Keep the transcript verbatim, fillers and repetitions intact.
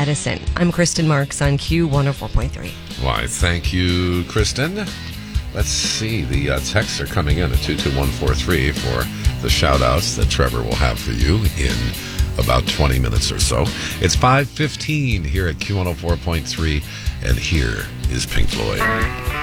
Edison. I'm Kristen Marks on Q one oh four point three. Why, thank you, Kristen. Let's see. The uh, texts are coming in at two two one four three for the shout-outs that Trevor will have for you in about twenty minutes or so. It's five fifteen here at Q one oh four point three, and here is Pink Floyd.